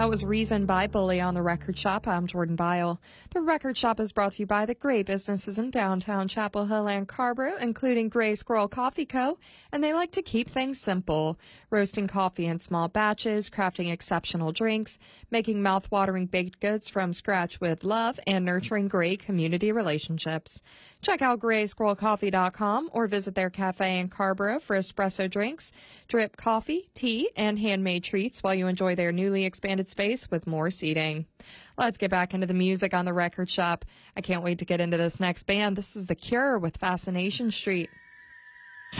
That was Reason by Bully on The Record Shop. I'm Jordan Byle. The Record Shop is brought to you by the great businesses in downtown Chapel Hill and Carrboro, including Gray Squirrel Coffee Co., and they like to keep things simple. Roasting coffee in small batches, crafting exceptional drinks, making mouth-watering baked goods from scratch with love, and nurturing great community relationships. Check out graysquirrelcoffee.com or visit their cafe in Carrboro for espresso drinks, drip coffee, tea, and handmade treats while you enjoy their newly expanded space with more seating. Let's get back into the music on The Record Shop. I can't wait to get into this next band. This is The Cure with Fascination Street.